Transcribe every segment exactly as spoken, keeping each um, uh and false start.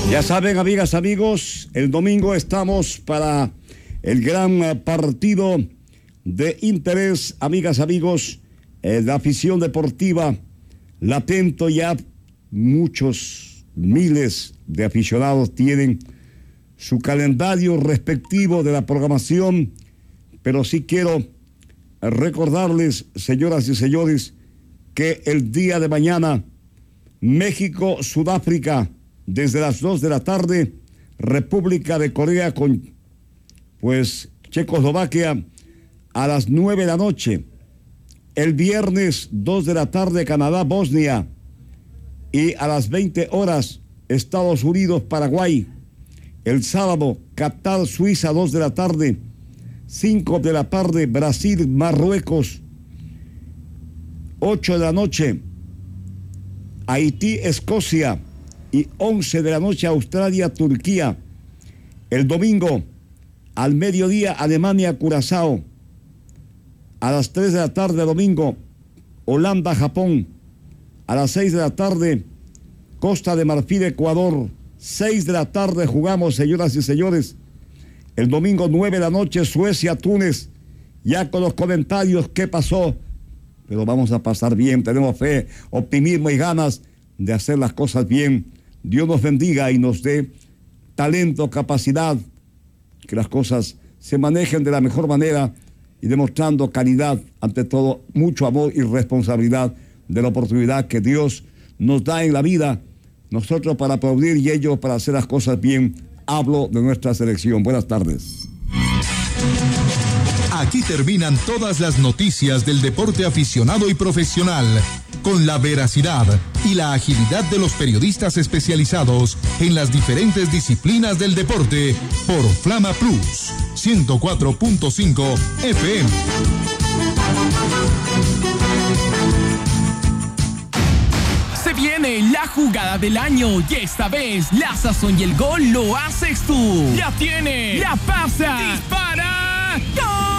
Ya saben, amigas, amigos, el domingo estamos para el gran partido de interés, amigas, amigos, eh, la afición deportiva, latento ya, muchos miles de aficionados tienen su calendario respectivo de la programación, pero sí quiero recordarles, señoras y señores, que el día de mañana, México, Sudáfrica, desde las dos de la tarde, República de Corea con, pues, Checoslovaquia a las nueve de la noche. El viernes, dos de la tarde, Canadá, Bosnia. Y a las veinte horas, Estados Unidos, Paraguay. El sábado, Qatar, Suiza, dos de la tarde. cinco de la tarde, Brasil, Marruecos. ocho de la noche, Haití, Escocia. Y once de la noche, Australia, Turquía. El domingo, al mediodía, Alemania, Curazao. A las tres de la tarde, domingo, Holanda, Japón. A las seis de la tarde, Costa de Marfil, Ecuador. seis de la tarde jugamos, señoras y señores. El domingo, nueve de la noche, Suecia, Túnez. Ya con los comentarios, ¿qué pasó? Pero vamos a pasar bien, tenemos fe, optimismo y ganas de hacer las cosas bien. Dios nos bendiga y nos dé talento, capacidad, que las cosas se manejen de la mejor manera y demostrando calidad, ante todo, mucho amor y responsabilidad de la oportunidad que Dios nos da en la vida, nosotros para aplaudir y ellos para hacer las cosas bien. Hablo de nuestra selección. Buenas tardes. Aquí terminan todas las noticias del deporte aficionado y profesional, con la veracidad y la agilidad de los periodistas especializados en las diferentes disciplinas del deporte, por Flama Plus ciento cuatro punto cinco F M. Se viene la jugada del año y esta vez la sazón y el gol lo haces tú. La tiene, la pasa, dispara, ¡gol!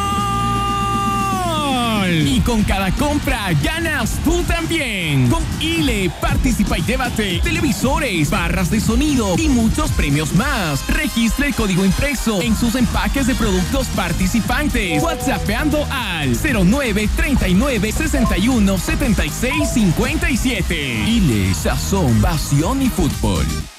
Y con cada compra ganas tú también. Con Ile, participa y llévate televisores, barras de sonido y muchos premios más. Registra el código impreso en sus empaques de productos participantes. WhatsAppeando al cero nueve treinta y nueve sesenta y uno setenta y seis cincuenta y siete. Ile, sazón, pasión y fútbol.